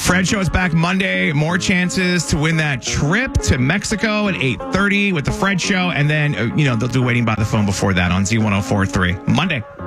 Fred Show is back Monday. More chances to win that trip to Mexico at 8:30 with the Fred Show. And then, they'll do Waiting by the Phone before that on Z1043. Monday.